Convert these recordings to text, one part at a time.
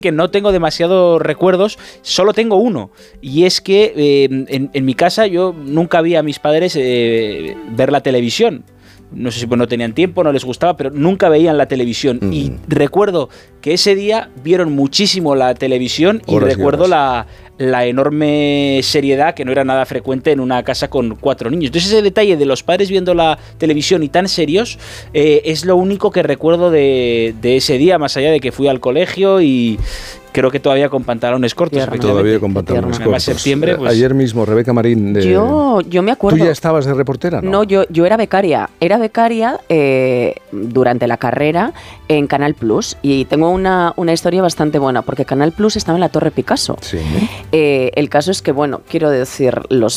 que no tengo demasiados recuerdos, solo tengo uno, y es que en mi casa yo nunca vi a mis padres ver la televisión. No sé si no tenían tiempo, no les gustaba, pero nunca veían la televisión. Y recuerdo que ese día vieron muchísimo la televisión y recuerdo la enorme seriedad, que no era nada frecuente en una casa con 4 niños. Entonces ese detalle de los padres viendo la televisión y tan serios es lo único que recuerdo de ese día, más allá de que fui al colegio y creo que todavía con pantalones cortos. Todavía con pantalones cortos. Septiembre, pues... Ayer mismo, Rebeca Marín... Yo me acuerdo... ¿Tú ya estabas de reportera? No, yo era becaria. Era becaria durante la carrera en Canal Plus. Y tengo una historia bastante buena, porque Canal Plus estaba en la Torre Picasso. Sí. El caso es que, bueno, quiero decir,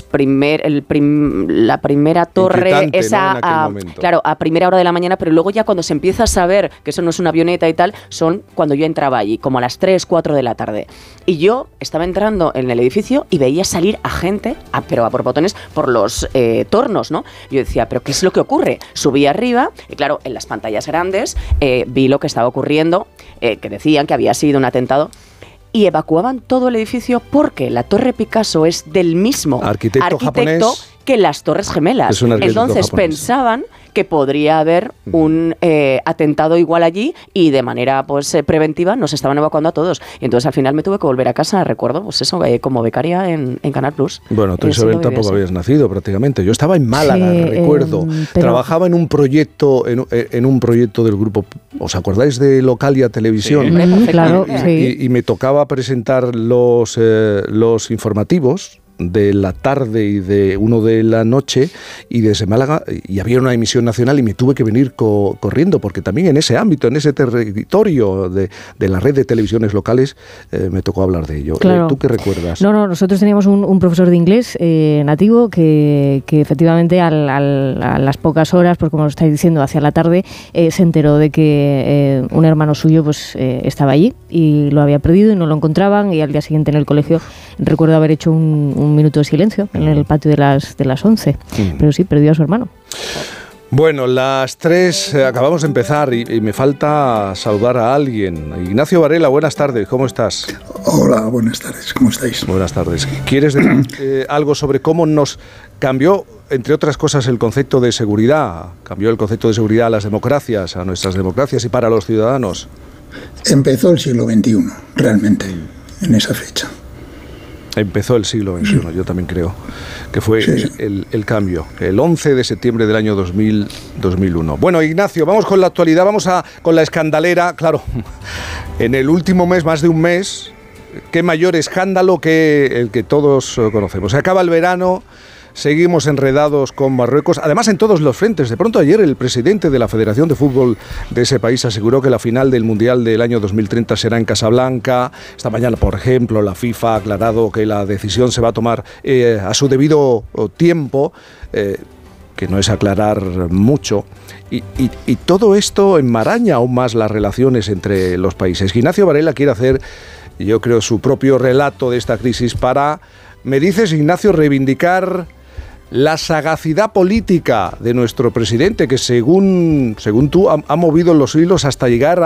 la primera torre, esa, ¿no? claro, a primera hora de la mañana, pero luego ya cuando se empieza a saber que eso no es una avioneta y tal, son cuando yo entraba allí, como a las 3, 4 de la tarde. Y yo estaba entrando en el edificio y veía salir a gente, pero a borbotones, por los tornos, ¿no? Yo decía, ¿pero qué es lo que ocurre? Subí arriba y, claro, en las pantallas grandes vi lo que estaba ocurriendo, que decían que había sido un atentado. Y evacuaban todo el edificio porque la Torre Picasso es del mismo arquitecto japonés, que las Torres Gemelas. Entonces pensaban que podría haber un atentado igual allí y de manera preventiva nos estaban evacuando a todos. Y entonces al final me tuve que volver a casa, recuerdo, pues eso, como becaria en Canal Plus. Bueno, tú Isabel tampoco habías nacido prácticamente. Yo estaba en Málaga, recuerdo. Trabajaba en un proyecto del grupo, ¿os acordáis de Localia Televisión? Sí, claro. Y me tocaba presentar los informativos de la tarde y de uno de la noche, y desde Málaga, y había una emisión nacional y me tuve que venir corriendo, porque también en ese ámbito, en ese territorio de la red de televisiones locales, me tocó hablar de ello. Claro. ¿Tú qué recuerdas? No, nosotros teníamos un profesor de inglés nativo que efectivamente a las pocas horas, pues como estáis diciendo, hacia la tarde, se enteró de que un hermano suyo pues estaba allí y lo había perdido y no lo encontraban, y al día siguiente en el colegio recuerdo haber hecho un minuto de silencio en el patio de las 11, pero sí, perdió a su hermano. Bueno, las 3 acabamos de empezar y me falta saludar a alguien. Ignacio Varela, buenas tardes, ¿cómo estás? Hola, buenas tardes, ¿cómo estáis? Buenas tardes. ¿Quieres decir algo sobre cómo nos cambió, entre otras cosas, el concepto de seguridad? ¿Cambió el concepto de seguridad a las democracias, a nuestras democracias y para los ciudadanos? Empezó el siglo XXI, realmente, en esa fecha. Empezó el siglo XXI, yo también creo que fue el cambio, el 11 de septiembre del año 2001. Bueno, Ignacio, vamos con la actualidad, con la escandalera. Claro, en el último mes, más de un mes, qué mayor escándalo que el que todos conocemos. Se acaba el verano, seguimos enredados con Marruecos, además en todos los frentes. De pronto ayer el presidente de la Federación de Fútbol de ese país aseguró que la final del Mundial del año 2030 será en Casablanca. Esta mañana, por ejemplo, la FIFA ha aclarado que la decisión se va a tomar a su debido tiempo, que no es aclarar mucho. Y todo esto enmaraña aún más las relaciones entre los países. Ignacio Varela quiere hacer, yo creo, su propio relato de esta crisis para, me dices, Ignacio, reivindicar la sagacidad política de nuestro presidente, que según tú ha movido los hilos hasta llegar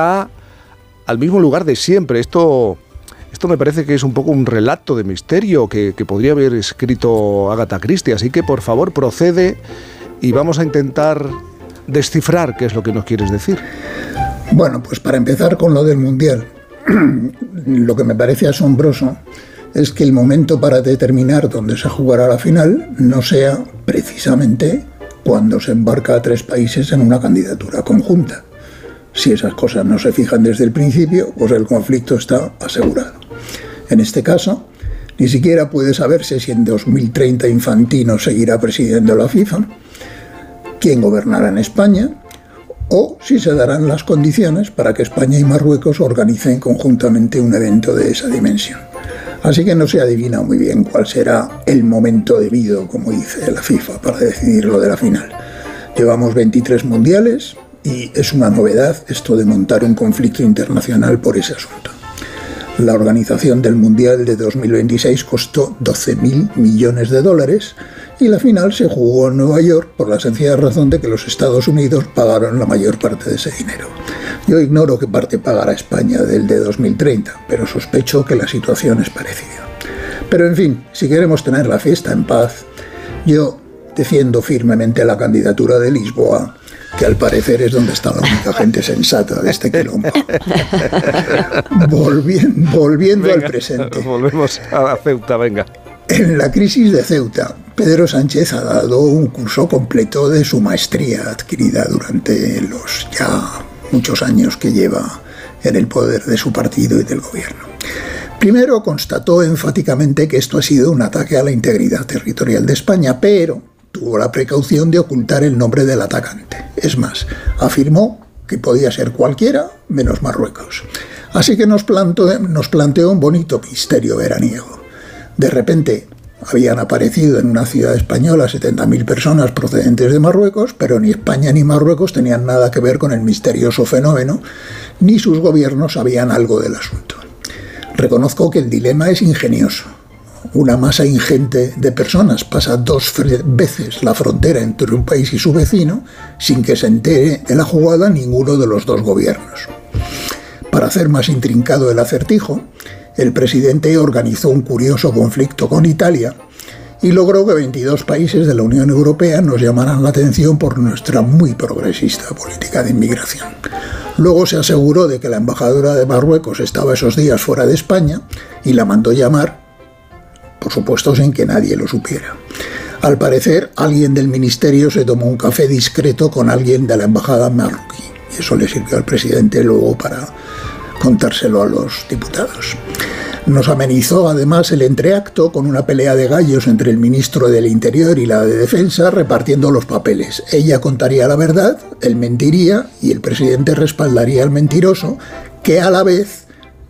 al mismo lugar de siempre. Esto me parece que es un poco un relato de misterio que podría haber escrito Agatha Christie. Así que, por favor, procede y vamos a intentar descifrar qué es lo que nos quieres decir. Bueno, pues para empezar con lo del Mundial, lo que me parece asombroso es que el momento para determinar dónde se jugará la final no sea precisamente cuando se embarca a 3 países en una candidatura conjunta. Si esas cosas no se fijan desde el principio, pues el conflicto está asegurado. En este caso, ni siquiera puede saberse si en 2030 Infantino seguirá presidiendo la FIFA, quién gobernará en España, o si se darán las condiciones para que España y Marruecos organicen conjuntamente un evento de esa dimensión. Así que no se adivina muy bien cuál será el momento debido, como dice la FIFA, para decidir lo de la final. Llevamos 23 mundiales y es una novedad esto de montar un conflicto internacional por ese asunto. La organización del Mundial de 2026 costó $12.000 millones y la final se jugó en Nueva York por la sencilla razón de que los Estados Unidos pagaron la mayor parte de ese dinero. Yo ignoro qué parte pagará España del de 2030, pero sospecho que la situación es parecida. Pero en fin, si queremos tener la fiesta en paz, yo defiendo firmemente la candidatura de Lisboa, que al parecer es donde está la única gente sensata de este quilombo. Volviendo al presente. Volvemos a Ceuta, venga. En la crisis de Ceuta, Pedro Sánchez ha dado un curso completo de su maestría adquirida durante los ya muchos años que lleva en el poder de su partido y del gobierno. Primero constató enfáticamente que esto ha sido un ataque a la integridad territorial de España, pero tuvo la precaución de ocultar el nombre del atacante. Es más, afirmó que podía ser cualquiera menos Marruecos. Así que nos planteó un bonito misterio veraniego. De repente habían aparecido en una ciudad española 70.000 personas procedentes de Marruecos, pero ni España ni Marruecos tenían nada que ver con el misterioso fenómeno, ni sus gobiernos sabían algo del asunto. Reconozco que el dilema es ingenioso. Una masa ingente de personas pasa 2 veces la frontera entre un país y su vecino sin que se entere de la jugada ninguno de los dos gobiernos. Para hacer más intrincado el acertijo, el presidente organizó un curioso conflicto con Italia y logró que 22 países de la Unión Europea nos llamaran la atención por nuestra muy progresista política de inmigración. Luego se aseguró de que la embajadora de Marruecos estaba esos días fuera de España y la mandó llamar, por supuesto sin que nadie lo supiera. Al parecer, alguien del ministerio se tomó un café discreto con alguien de la embajada marroquí y eso le sirvió al presidente luego para contárselo a los diputados. Nos amenizó además el entreacto con una pelea de gallos entre el ministro del Interior y la de Defensa repartiendo los papeles. Ella contaría la verdad, él mentiría y el presidente respaldaría al mentiroso, que a la vez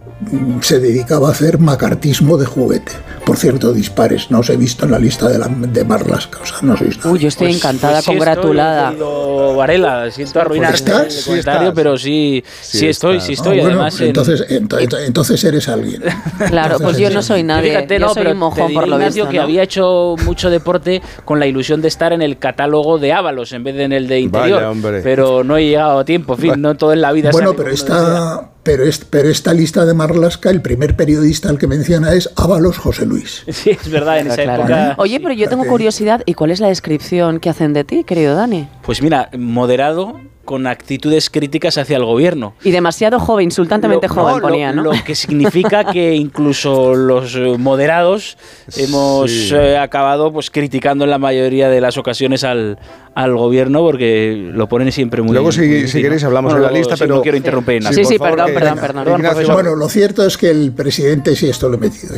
se dedicaba a hacer macartismo de juguete. Por cierto, dispares, no os he visto en la lista de Marlaska, o sea, no sois nada. Uy, yo estoy encantada, congratulada. Varela, siento arruinarte el comentario, pero sí estoy. Bueno, además entonces eres alguien. Claro, Entonces pues yo no soy nadie. Fíjate, yo soy un mojón por lo visto, que había hecho mucho deporte con la ilusión de estar en el catálogo de Ábalos en vez de en el de Interior. Vaya, hombre. Pero no he llegado a tiempo, en fin, no todo en la vida. Bueno, pero esta lista de Marlaska, el primer periodista al que menciona es Ábalos José Luis. Sí, es verdad, en esa época. Oye, pero yo tengo curiosidad, ¿y cuál es la descripción que hacen de ti, querido Dani? Pues mira, moderado, con actitudes críticas hacia el gobierno. Y demasiado joven, insultantemente joven ponía, ¿no? Lo que significa que incluso los moderados hemos acabado pues criticando en la mayoría de las ocasiones al gobierno porque lo ponen siempre muy... Luego si queréis hablamos de la lista, pero... No quiero interrumpir nada. Sí, perdón. Ignacio, Bueno, lo cierto es que el presidente, sí, esto lo he metido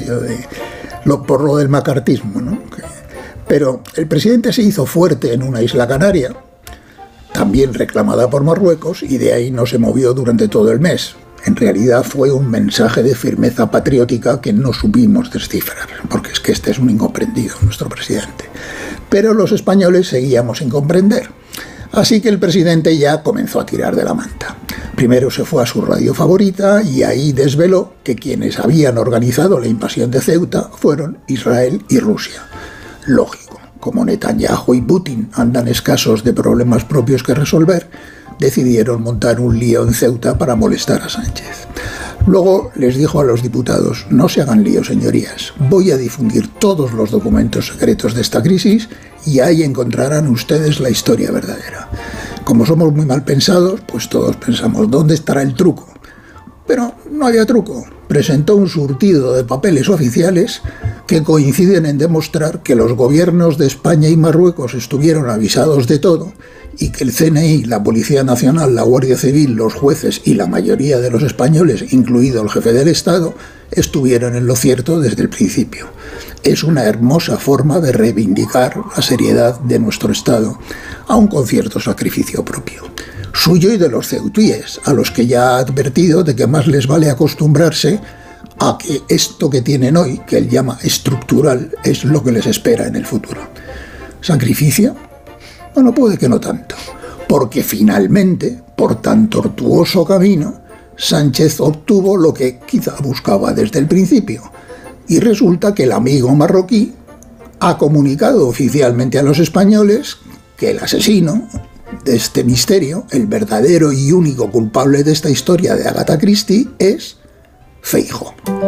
yo, por lo del macartismo, ¿no? Pero el presidente se hizo fuerte en una isla canaria, también reclamada por Marruecos, y de ahí no se movió durante todo el mes. En realidad fue un mensaje de firmeza patriótica que no supimos descifrar, porque es que este es un incomprendido, nuestro presidente. Pero los españoles seguíamos sin comprender. Así que el presidente ya comenzó a tirar de la manta. Primero se fue a su radio favorita y ahí desveló que quienes habían organizado la invasión de Ceuta fueron Israel y Rusia. Lógico. Como Netanyahu y Putin andan escasos de problemas propios que resolver, decidieron montar un lío en Ceuta para molestar a Sánchez. Luego les dijo a los diputados: no se hagan lío, señorías, voy a difundir todos los documentos secretos de esta crisis y ahí encontrarán ustedes la historia verdadera. Como somos muy mal pensados, pues todos pensamos, ¿dónde estará el truco? Pero no había truco. Presentó un surtido de papeles oficiales que coinciden en demostrar que los gobiernos de España y Marruecos estuvieron avisados de todo y que el CNI, la Policía Nacional, la Guardia Civil, los jueces y la mayoría de los españoles, incluido el jefe del Estado, estuvieron en lo cierto desde el principio. Es una hermosa forma de reivindicar la seriedad de nuestro Estado, aun con cierto sacrificio propio. Suyo y de los ceutíes, a los que ya ha advertido de que más les vale acostumbrarse a que esto que tienen hoy, que él llama estructural, es lo que les espera en el futuro. ¿Sacrificio? Bueno, puede que no tanto, porque finalmente, por tan tortuoso camino, Sánchez obtuvo lo que quizá buscaba desde el principio, y resulta que el amigo marroquí ha comunicado oficialmente a los españoles que el asesino, de este misterio, el verdadero y único culpable de esta historia de Agatha Christie es Feijóo.